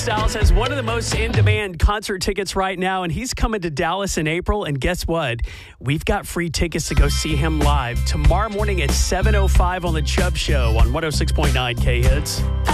Styles has one of the most in-demand concert tickets right now, and he's coming to Dallas in April. And guess what? We've got free tickets to go see him live tomorrow morning at 7:05 on The Chubb Show on 106.9 K-Hits.